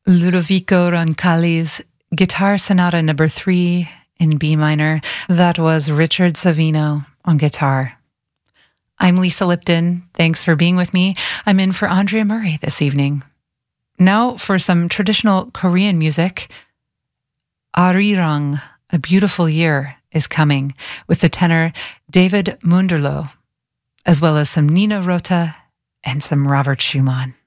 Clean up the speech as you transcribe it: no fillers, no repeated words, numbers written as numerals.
Ludovico Roncalli's Guitar Sonata No. 3 in B minor. That was Richard Savino on guitar. I'm Lisa Lipton. Thanks for being with me. I'm in for Andrea Murray this evening. Now for some traditional Korean music. Arirang, A Beautiful Year, is coming with the tenor David Munderloh, as well as some Nina Rota and some Robert Schumann.